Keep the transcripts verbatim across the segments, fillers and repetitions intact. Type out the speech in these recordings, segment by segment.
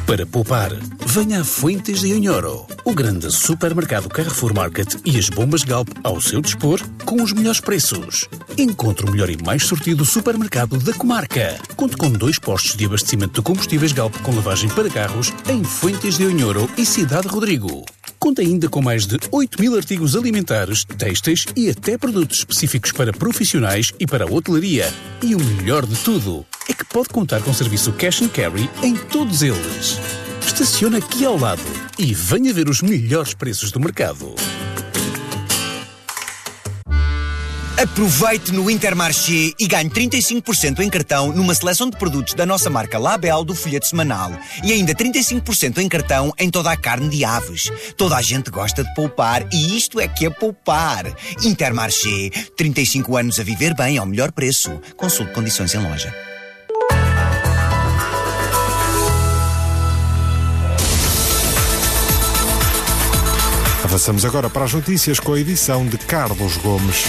Para poupar, venha a Fuentes de Onhoro, o grande supermercado Carrefour Market e as bombas Galp ao seu dispor com os melhores preços. Encontre o melhor e mais sortido supermercado da comarca. Conte com dois postos de abastecimento de combustíveis Galp com lavagem para carros em Fuentes de Onhoro e Cidade Rodrigo. Conta ainda com mais de oito mil artigos alimentares, têxteis e até produtos específicos para profissionais e para a hotelaria. E o melhor de tudo é que pode contar com serviço cash and carry em todos eles. Estaciona aqui ao lado e venha ver os melhores preços do mercado. Aproveite no Intermarché e ganhe trinta e cinco por cento em cartão numa seleção de produtos da nossa marca Label do folheto semanal. E ainda trinta e cinco por cento em cartão em toda a carne de aves. Toda a gente gosta de poupar e isto é que é poupar. Intermarché, trinta e cinco anos a viver bem ao melhor preço. Consulte condições em loja. Avançamos agora para as notícias com a edição de Carlos Gomes.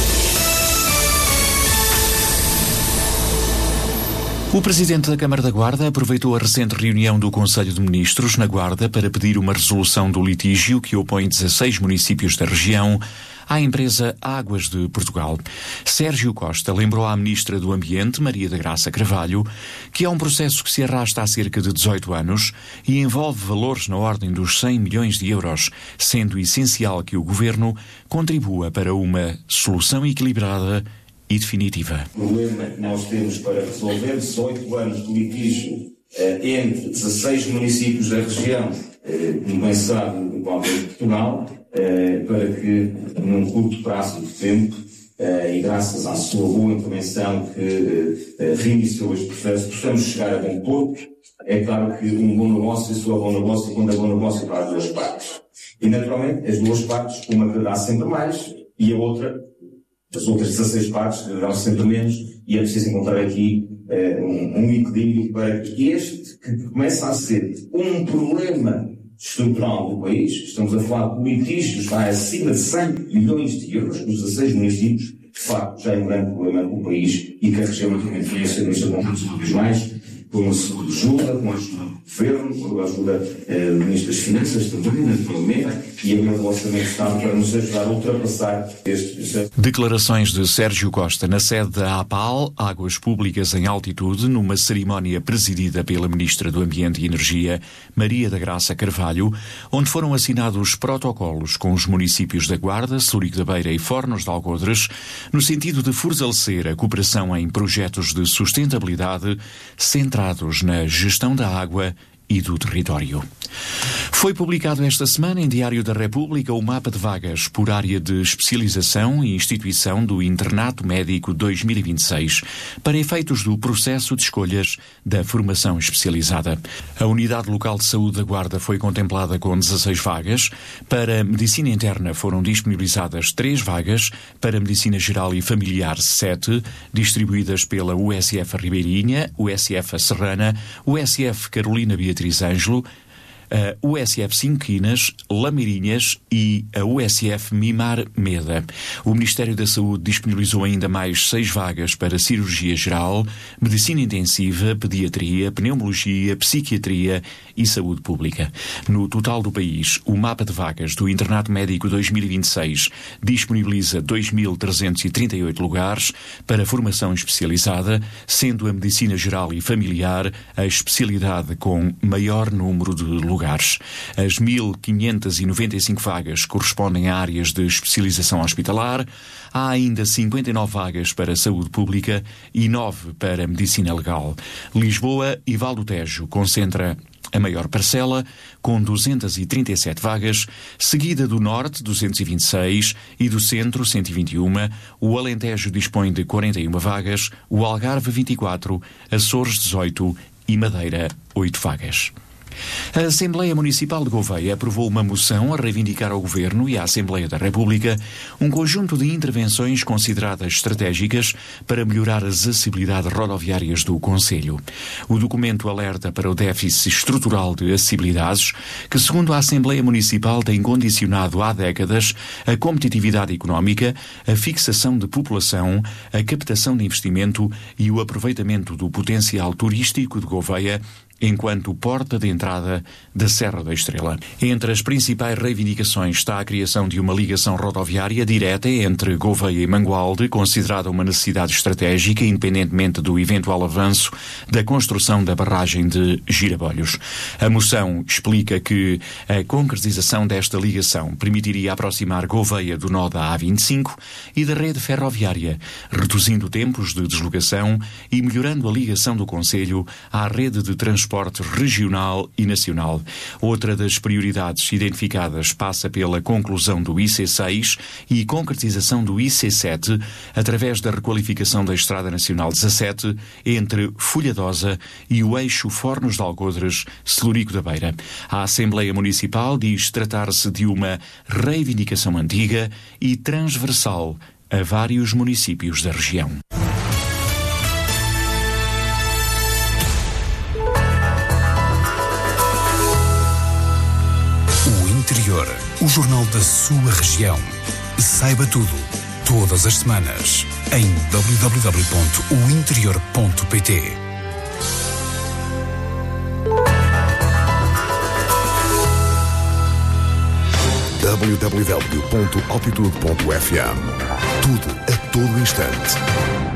O Presidente da Câmara da Guarda aproveitou a recente reunião do Conselho de Ministros na Guarda para pedir uma resolução do litígio que opõe dezasseis municípios da região à empresa Águas de Portugal. Sérgio Costa lembrou à Ministra do Ambiente, Maria da Graça Carvalho, que é um processo que se arrasta há cerca de dezoito anos e envolve valores na ordem dos cem milhões de euros, sendo essencial que o Governo contribua para uma solução equilibrada e definitiva. O problema que nós temos para resolver, dezoito anos de litígio eh, entre dezasseis municípios da região, eh, como bem sabe, do Banco de Portugal, eh, para que, num curto prazo de tempo, eh, e graças à sua boa intervenção que eh, reiniciou este processo, possamos chegar a bom porto. É claro que um bom negócio só é bom negócio quando é bom negócio para as duas partes. E, naturalmente, as duas partes, uma quererá sempre mais e a outra, as outras dezasseis partes, quererão sempre menos, e é preciso encontrar aqui eh, um, um equilíbrio para que este, que começa a ser um problema estrutural do país, estamos a falar de litígios vai acima de cem milhões de euros, nos dezasseis municípios, de facto já é um grande problema para o país e que a região naturalmente vai ser nesta conjunto cada vez mais, com a ajuda, com a ajuda do Governo, com a ajuda eh, do Ministro das Finanças também, naturalmente, e a minha Orçamento de Estado para nos ajudar a ultrapassar este processo. Declarações de Sérgio Costa na sede da APAL, Águas Públicas em Altitude, numa cerimónia presidida pela Ministra do Ambiente e Energia, Maria da Graça Carvalho, onde foram assinados protocolos com os municípios da Guarda, Celurico da Beira e Fornos de Algodres, no sentido de fortalecer a cooperação em projetos de sustentabilidade centrados na gestão da água e do território. Foi publicado esta semana em Diário da República o mapa de vagas por área de especialização e instituição do Internato Médico dois mil e vinte e seis, para efeitos do processo de escolhas da formação especializada. A Unidade Local de Saúde da Guarda foi contemplada com dezasseis vagas, para Medicina Interna foram disponibilizadas três vagas, para Medicina Geral e Familiar sete, distribuídas pela U S F Ribeirinha, U S F Serrana, U S F Carolina Beatriz Ângelo, a U S F Cinquinas, Lameirinhas e a U S F Mimar Meda. O Ministério da Saúde disponibilizou ainda mais seis vagas para Cirurgia Geral, Medicina Intensiva, Pediatria, Pneumologia, Psiquiatria e Saúde Pública. No total do país, o mapa de vagas do Internato Médico dois mil e vinte e seis disponibiliza dois mil trezentos e trinta e oito lugares para formação especializada, sendo a Medicina Geral e Familiar a especialidade com maior número de lugares. As mil quinhentas e noventa e cinco vagas correspondem a áreas de especialização hospitalar. Há ainda cinquenta e nove vagas para saúde pública e nove para medicina legal. Lisboa e Val do Tejo concentra a maior parcela, com duzentas e trinta e sete vagas, seguida do Norte, duzentas e vinte e seis, e do Centro, cento e vinte e um. O Alentejo dispõe de quarenta e uma vagas, o Algarve, vinte e quatro, Açores, dezoito e Madeira, oito vagas. A Assembleia Municipal de Gouveia aprovou uma moção a reivindicar ao Governo e à Assembleia da República um conjunto de intervenções consideradas estratégicas para melhorar as acessibilidades rodoviárias do concelho. O documento alerta para o déficit estrutural de acessibilidades que, segundo a Assembleia Municipal, tem condicionado há décadas a competitividade económica, a fixação de população, a captação de investimento e o aproveitamento do potencial turístico de Gouveia enquanto porta de entrada entrada da Serra da Estrela. Entre as principais reivindicações está a criação de uma ligação rodoviária direta entre Gouveia e Mangualde, considerada uma necessidade estratégica, independentemente do eventual avanço da construção da barragem de Girabolhos. A moção explica que a concretização desta ligação permitiria aproximar Gouveia do nó da A vinte e cinco e da rede ferroviária, reduzindo tempos de deslocação e melhorando a ligação do concelho à rede de transporte regional e nacional. Outra das prioridades identificadas passa pela conclusão do I C seis e concretização do I C sete através da requalificação da Estrada Nacional dezassete entre Folhadosa e o eixo Fornos de Algodres, Celurico da Beira. A Assembleia Municipal diz tratar-se de uma reivindicação antiga e transversal a vários municípios da região. Interior, o jornal da sua região. Saiba tudo, todas as semanas, em w w w ponto o interior ponto p t. w w w ponto altitude ponto f m. Tudo a todo instante.